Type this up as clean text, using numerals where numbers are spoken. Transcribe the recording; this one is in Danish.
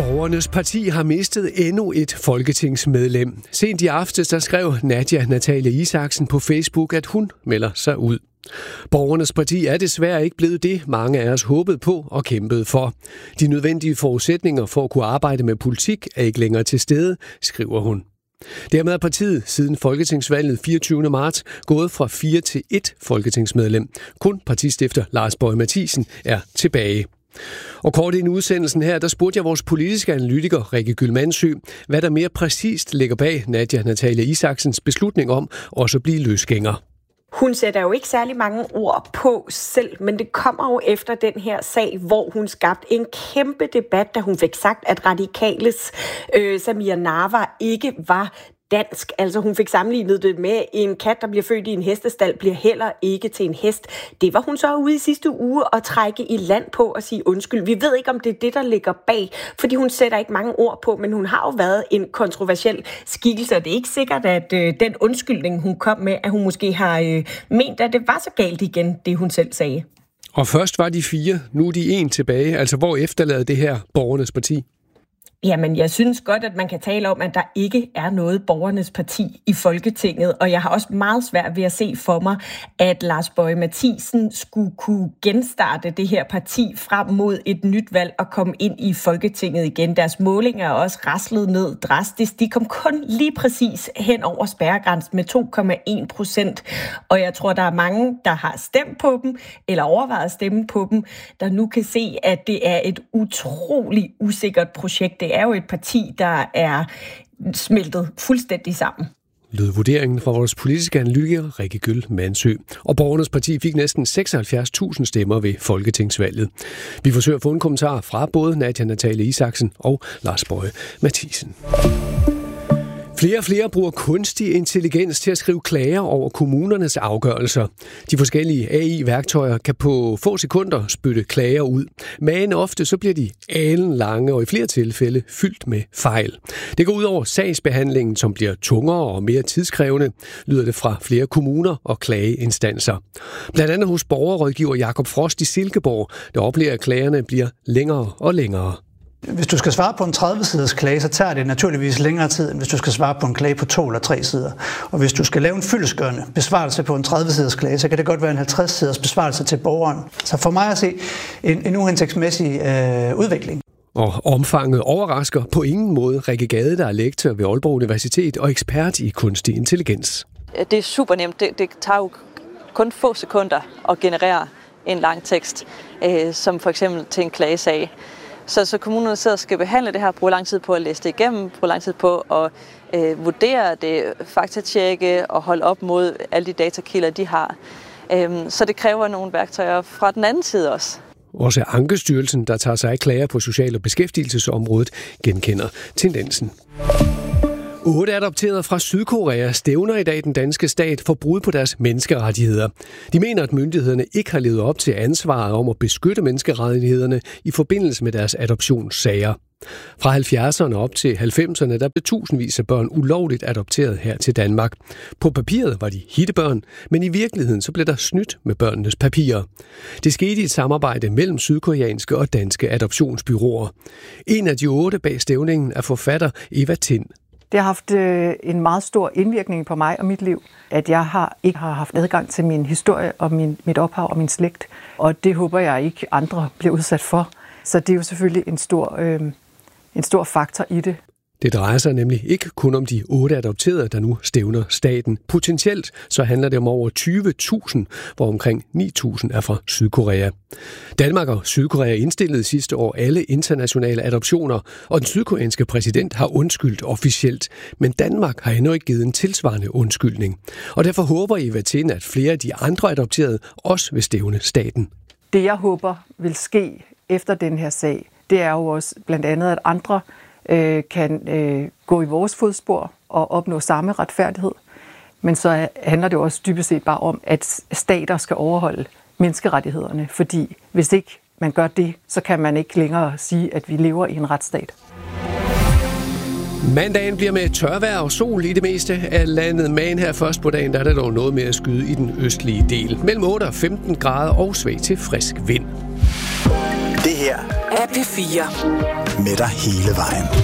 Borgernes Parti har mistet endnu et folketingsmedlem. Sent i aftes der skrev Nadia Natalie Isaksen på Facebook, at hun melder sig ud. Borgernes Parti er desværre ikke blevet det, mange af os håbede på og kæmpede for. De nødvendige forudsætninger for at kunne arbejde med politik er ikke længere til stede, skriver hun. Dermed er partiet siden folketingsvalget 24. marts gået fra 4 til 1 folketingsmedlem. Kun partistifter Lars Boje Mathiesen er tilbage. Og kort ind i udsendelsen her, der spurgte jeg vores politiske analytiker Rikke Gyll-Mandsø, hvad der mere præcist ligger bag Nadia Natalie Isaksens beslutning om også at blive løsgænger. Hun sætter jo ikke særlig mange ord på selv, men det kommer jo efter den her sag, hvor hun skabte en kæmpe debat, da hun fik sagt, at Radikales Samira Nawa ikke var dansk. Altså hun fik sammenlignet det med, en kat, der bliver født i en hestestald, bliver heller ikke til en hest. Det var hun så ude i sidste uge at trække i land på og sige undskyld. Vi ved ikke, om det er det, der ligger bag, fordi hun sætter ikke mange ord på, men hun har jo været en kontroversiel skikkelse, og det er ikke sikkert, at den undskyldning, hun kom med, at hun måske har ment, at det var så galt igen, det hun selv sagde. Og først var de 4, nu er de 1 tilbage. Altså hvor efterlader det her Borgernes Parti? Jamen, jeg synes godt, at man kan tale om, at der ikke er noget Borgernes Parti i Folketinget, og jeg har også meget svært ved at se for mig, at Lars Boje Mathiesen skulle kunne genstarte det her parti frem mod et nyt valg og komme ind i Folketinget igen. Deres målinger er også raslet ned drastisk. De kom kun lige præcis hen over spærregrænsen med 2,1%, og jeg tror, der er mange, der har stemt på dem, eller overvejet at stemme på dem, der nu kan se, at det er et utroligt usikkert projekt. Det er jo et parti, der er smeltet fuldstændig sammen. Lød vurderingen fra vores politiske analytiker Rikke Gyll-Mandsø. Og Borgernes Parti fik næsten 76.000 stemmer ved folketingsvalget. Vi forsøger at få en kommentar fra både Nadia Natalie Isaksen og Lars Boje Mathiesen. Flere og flere bruger kunstig intelligens til at skrive klager over kommunernes afgørelser. De forskellige AI-værktøjer kan på få sekunder spytte klager ud. Men ofte så bliver de alenlange og i flere tilfælde fyldt med fejl. Det går ud over sagsbehandlingen, som bliver tungere og mere tidskrævende, lyder det fra flere kommuner og klageinstanser. Blandt andet hos borgerrådgiver Jakob Frost i Silkeborg, der oplever, at klagerne bliver længere og længere. Hvis du skal svare på en 30-siders klage, så tager det naturligvis længere tid, end hvis du skal svare på en klage på 2 eller 3 sider. Og hvis du skal lave en fyldestgørende besvarelse på en 30-siders klage, så kan det godt være en 50-siders besvarelse til borgeren. Så for mig at se en uhensigtsmæssig udvikling. Og omfanget overrasker på ingen måde Rikke Gade, der er lektor ved Aalborg Universitet og ekspert i kunstig intelligens. Det er super nemt. Det tager jo kun få sekunder at generere en lang tekst, som for eksempel til en klagesag. Så kommunerne sidder og skal behandle det her, bruger lang tid på at læse det igennem, bruger lang tid på at vurdere det, faktatjekke og holde op mod alle de datakilder, de har. Så det kræver nogle værktøjer fra den anden side også. Også Ankestyrelsen, der tager sig af klager på social- og beskæftigelsesområdet, genkender tendensen. 8 adopterede fra Sydkorea stævner i dag den danske stat for brud på deres menneskerettigheder. De mener, at myndighederne ikke har levet op til ansvaret om at beskytte menneskerettighederne i forbindelse med deres adoptionssager. Fra 70'erne op til 90'erne, der blev tusindvis af børn ulovligt adopteret her til Danmark. På papiret var de hittebørn, men i virkeligheden så blev der snydt med børnenes papirer. Det skete i et samarbejde mellem sydkoreanske og danske adoptionsbyråer. En af de 8 bag stævningen er forfatter Eva Tind. Det har haft en meget stor indvirkning på mig og mit liv, at jeg ikke har haft adgang til min historie og mit ophav og min slægt. Og det håber jeg ikke andre bliver udsat for. Så det er jo selvfølgelig en stor faktor i det. Det drejer sig nemlig ikke kun om de 8 adopterede, der nu stævner staten. Potentielt så handler det om over 20.000, hvor omkring 9.000 er fra Sydkorea. Danmark og Sydkorea indstillede sidste år alle internationale adoptioner, og den sydkoreanske præsident har undskyldt officielt. Men Danmark har endnu ikke givet en tilsvarende undskyldning. Og derfor håber Eva Tind, at flere af de andre adopterede også vil stævne staten. Det jeg håber vil ske efter den her sag, det er jo også blandt andet, at andre kan gå i vores fodspor og opnå samme retfærdighed. Men så handler det også dybest set bare om, at stater skal overholde menneskerettighederne, fordi hvis ikke man gør det, så kan man ikke længere sige, at vi lever i en retsstat. Mandagen bliver med tørvejr og sol i det meste af landet, men her først på dagen der er der dog noget med at skyde i den østlige del. Mellem 8 og 15 grader og svag til frisk vind. Det her af P4. Med dig hele vejen.